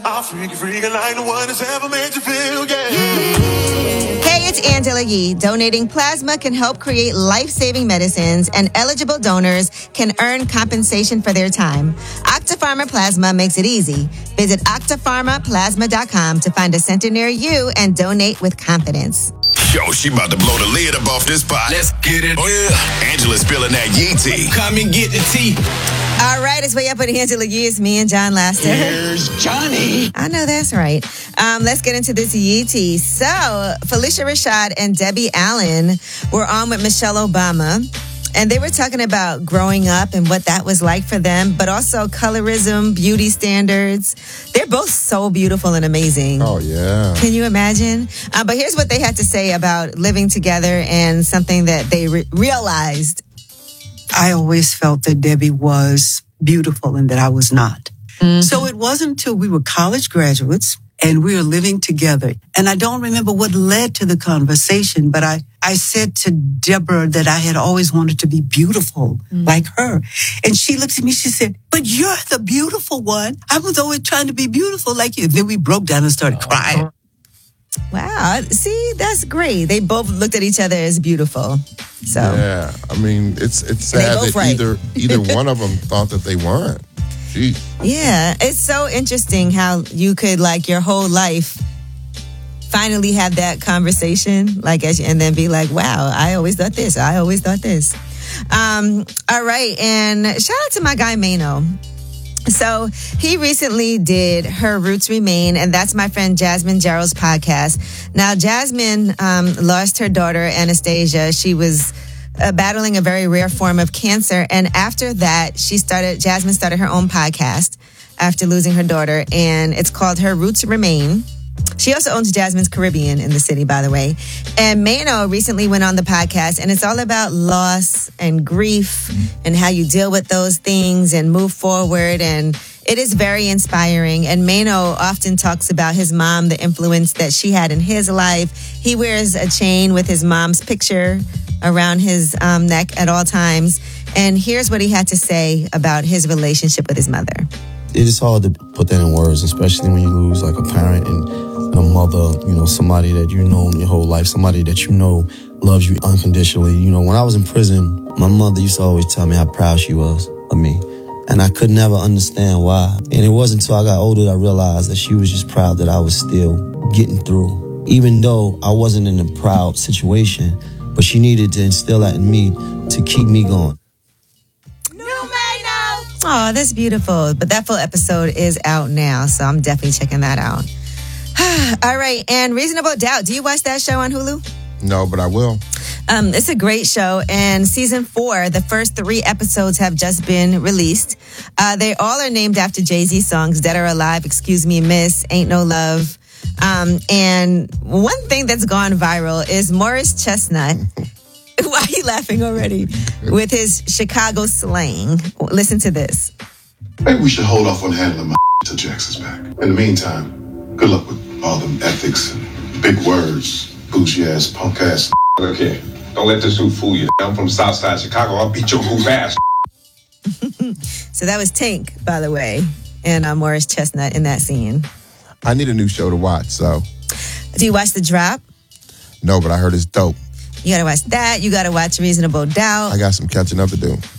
I'll freak you like no one has ever made you feel, yeah. Hey, it's Angela Yee. Donating plasma can help create life-saving medicines, and eligible donors can earn compensation for their time. Octapharma Plasma makes it easy. Visit octapharmaplasma.com to find a center near you and donate with confidence. Yo, she about to blow the lid up off this pot. Let's get it. Oh, yeah. Angela's spilling that Yee tea. Come and get the tea. All right, it's Way Up with Angela Yee. It's me and John Laster. Here's Johnny. I know that's right. Let's get into this Yee tea. So, Felicia Rashad and Debbie Allen were on with Michelle Obama, and they were talking about growing up and what that was like for them, but also colorism, beauty standards. They're both so beautiful and amazing. Oh, yeah. Can you imagine? But here's what they had to say about living together and something that they realized. I always felt that Debbie was beautiful and that I was not. Mm-hmm. So it wasn't until we were college graduates and we were living together. And I don't remember what led to the conversation, but I said to Deborah that I had always wanted to be beautiful like her. And she looked at me, she said, but you're the beautiful one. I was always trying to be beautiful like you. Then we broke down and started crying. Wow. See, that's great. They both looked at each other as beautiful. So yeah, I mean, it's sad that right. either one of them thought that they weren't. Jeez. Yeah, it's so interesting how you could, like, your whole life finally have that conversation, like, and then be like, wow, I always thought this. I always thought this. All right. And shout out to my guy, Mano. So he recently did Her Roots Remain, and that's my friend Jasmine Gerald's podcast. Now, Jasmine lost her daughter, Anastasia. She was battling a very rare form of cancer, and after that, Jasmine started her own podcast after losing her daughter, and it's called Her Roots Remain. She also owns Jasmine's Caribbean in the city, by the way. And Mano recently went on the podcast, and it's all about loss and grief and how you deal with those things and move forward. And it is very inspiring. And Mano often talks about his mom, the influence that she had in his life. He wears a chain with his mom's picture around his neck at all times. And here's what he had to say about his relationship with his mother. It is hard to put that in words, especially when you lose like a parent and a mother, you know, somebody that you know your whole life, somebody that you know loves you unconditionally. You know, when I was in prison, my mother used to always tell me how proud she was of me. And I could never understand why. And it wasn't until I got older that I realized that she was just proud that I was still getting through. Even though I wasn't in a proud situation, but she needed to instill that in me to keep me going. Oh, that's beautiful. But that full episode is out now, so I'm definitely checking that out. All right, and Reasonable Doubt. Do you watch that show on Hulu? No, but I will. It's a great show, and season 4, the first 3 episodes have just been released. They all are named after Jay-Z songs, Dead or Alive, Excuse Me, Miss, Ain't No Love. And one thing that's gone viral is Morris Chestnut. Why are you laughing already? With his Chicago slang. Listen to this. Maybe we should hold off on handling my till Jax is back. In the meantime, good luck with all them ethics and big words, bougie ass, punk ass. Look here, don't let this dude fool you. I'm from Southside Chicago. I'll beat your goof ass. So that was Tank, by the way, and Morris Chestnut in that scene. I need a new show to watch, so. Do you watch The Drop? No, but I heard it's dope. You got to watch that. You got to watch Reasonable Doubt. I got some catching up to do.